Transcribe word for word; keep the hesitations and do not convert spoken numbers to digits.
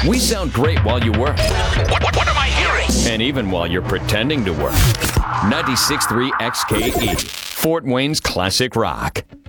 We sound great while you work. What, what, what am I hearing? And even while you're pretending to work. ninety-six point three X K E, Fort Wayne's classic rock.